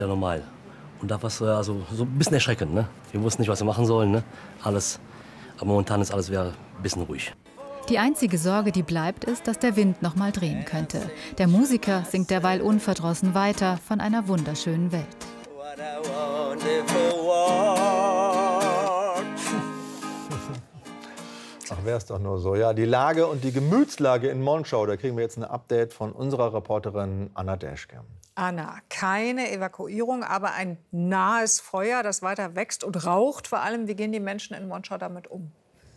Ja, normal. Und da war es also so ein bisschen erschreckend. Ne? Wir wussten nicht, was wir machen sollen. Ne? Alles. Aber momentan ist alles wieder ein bisschen ruhig. Die einzige Sorge, die bleibt, ist, dass der Wind noch mal drehen könnte. Der Musiker singt derweil unverdrossen weiter von einer wunderschönen Welt. Ach, wäre es doch nur so. Ja, die Lage und die Gemütslage in Monschau, da kriegen wir jetzt ein Update von unserer Reporterin Anna Deschke. Anna, keine Evakuierung, aber ein nahes Feuer, das weiter wächst und raucht. Vor allem, wie gehen die Menschen in Monschau damit um?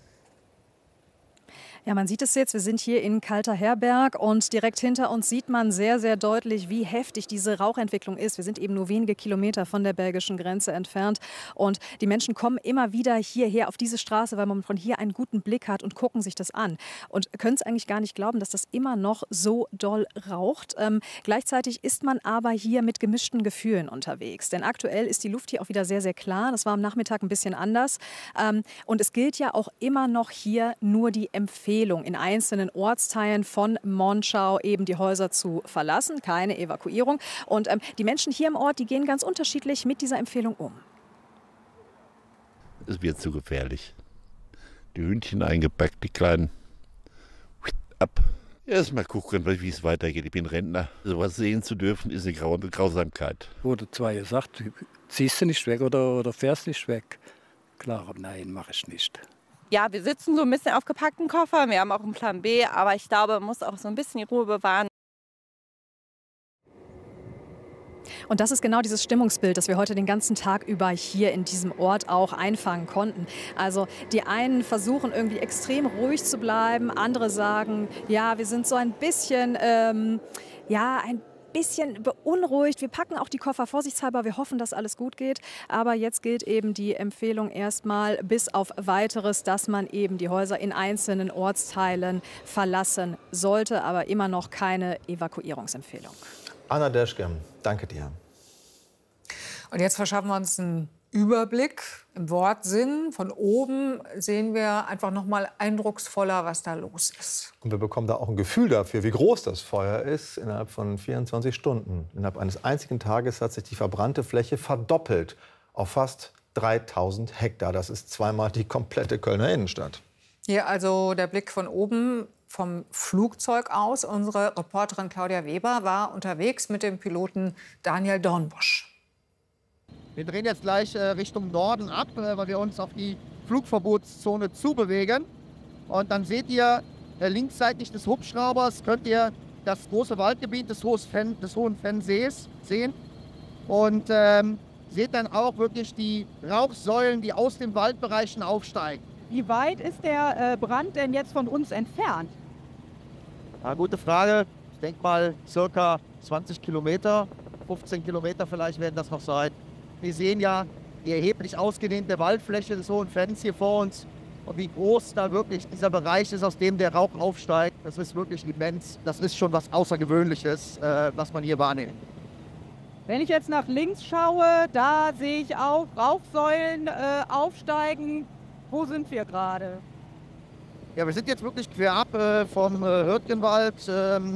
Ja, man sieht es jetzt, wir sind hier in Kalter-Herberg und direkt hinter uns sieht man sehr, sehr deutlich, wie heftig diese Rauchentwicklung ist. Wir sind eben nur wenige Kilometer von der belgischen Grenze entfernt und die Menschen kommen immer wieder hierher auf diese Straße, weil man von hier einen guten Blick hat und gucken sich das an und können es eigentlich gar nicht glauben, dass das immer noch so doll raucht. Gleichzeitig ist man aber hier mit gemischten Gefühlen unterwegs, denn aktuell ist die Luft hier auch wieder sehr, sehr klar. Das war am Nachmittag ein bisschen anders und es gilt ja auch immer noch hier nur die Empfehlung, in einzelnen Ortsteilen von Monschau eben die Häuser zu verlassen, keine Evakuierung. Und die Menschen hier im Ort, die gehen ganz unterschiedlich mit dieser Empfehlung um. Es wird zu gefährlich. Die Hühnchen eingepackt, die Kleinen. Ab. Erst mal gucken, wie es weitergeht. Ich bin Rentner. So was sehen zu dürfen, ist eine Grausamkeit. Wurde zwar gesagt, ziehst du nicht weg oder fährst nicht weg. Klar, nein, mache ich nicht. Ja, wir sitzen so ein bisschen auf gepackten Koffern. Wir haben auch einen Plan B, aber ich glaube, man muss auch so ein bisschen die Ruhe bewahren. Und das ist genau dieses Stimmungsbild, das wir heute den ganzen Tag über hier in diesem Ort auch einfangen konnten. Also die einen versuchen irgendwie extrem ruhig zu bleiben, andere sagen, ja, wir sind so ein bisschen, ein bisschen beunruhigt. Wir packen auch die Koffer vorsichtshalber. Wir hoffen, dass alles gut geht. Aber jetzt gilt eben die Empfehlung erstmal bis auf Weiteres, dass man eben die Häuser in einzelnen Ortsteilen verlassen sollte. Aber immer noch keine Evakuierungsempfehlung. Anna Deschke, danke dir. Und jetzt verschaffen wir uns einen Überblick im Wortsinn. Von oben sehen wir einfach noch mal eindrucksvoller, was da los ist. Und wir bekommen da auch ein Gefühl dafür, wie groß das Feuer ist. Innerhalb von 24 Stunden, innerhalb eines einzigen Tages hat sich die verbrannte Fläche verdoppelt auf fast 3000 Hektar. Das ist zweimal die komplette Kölner Innenstadt. Hier also der Blick von oben vom Flugzeug aus. Unsere Reporterin Claudia Weber war unterwegs mit dem Piloten Daniel Dornbusch. Wir drehen jetzt gleich Richtung Norden ab, weil wir uns auf die Flugverbotszone zubewegen. Und dann seht ihr linksseitig des Hubschraubers, könnt ihr das große Waldgebiet des Hohen Fennsees sehen. Und seht dann auch wirklich die Rauchsäulen, die aus den Waldbereichen aufsteigen. Wie weit ist der Brand denn jetzt von uns entfernt? Ja, gute Frage. Ich denke mal circa 20 Kilometer, 15 Kilometer vielleicht werden das noch sein. Wir sehen ja die erheblich ausgedehnte Waldfläche des Hohen Fenns hier vor uns. Und wie groß da wirklich dieser Bereich ist, aus dem der Rauch aufsteigt, das ist wirklich immens. Das ist schon was Außergewöhnliches, was man hier wahrnimmt. Wenn ich jetzt nach links schaue, da sehe ich auch Rauchsäulen aufsteigen. Wo sind wir gerade? Ja, wir sind jetzt wirklich querab vom Hürtgenwald,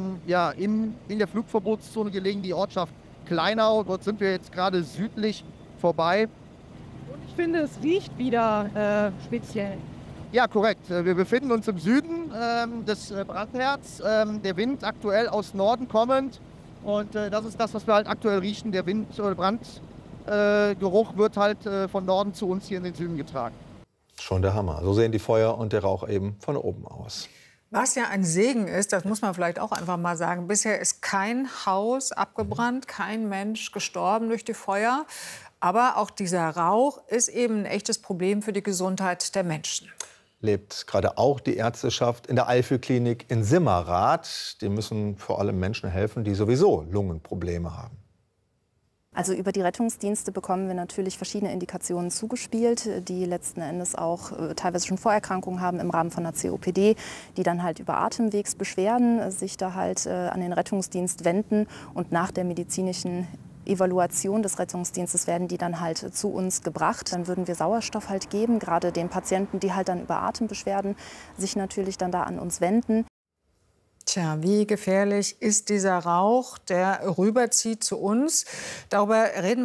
in der Flugverbotszone gelegen, die Ortschaft Kleinau. Dort sind wir jetzt gerade südlich vorbei. Und ich finde, es riecht wieder speziell. Ja, korrekt. Wir befinden uns im Süden des Brandherds. Der Wind aktuell aus Norden kommend. Und das ist das, was wir halt aktuell riechen. Der Wind- oder Brandgeruch wird halt von Norden zu uns hier in den Süden getragen. Schon der Hammer. So sehen die Feuer und der Rauch eben von oben aus. Was ja ein Segen ist, das muss man vielleicht auch einfach mal sagen. Bisher ist kein Haus abgebrannt, kein Mensch gestorben durch die Feuer. Aber auch dieser Rauch ist eben ein echtes Problem für die Gesundheit der Menschen. Lebt gerade auch die Ärzteschaft in der Eifelklinik in Simmerath. Die müssen vor allem Menschen helfen, die sowieso Lungenprobleme haben. Also über die Rettungsdienste bekommen wir natürlich verschiedene Indikationen zugespielt, die letzten Endes auch teilweise schon Vorerkrankungen haben im Rahmen von einer COPD, die dann halt über Atemwegsbeschwerden sich da halt an den Rettungsdienst wenden und nach der medizinischen Evaluation des Rettungsdienstes werden die dann halt zu uns gebracht. Dann würden wir Sauerstoff halt geben, gerade den Patienten, die halt dann über Atembeschwerden sich natürlich dann da an uns wenden. Tja, wie gefährlich ist dieser Rauch, der rüberzieht zu uns? Darüber reden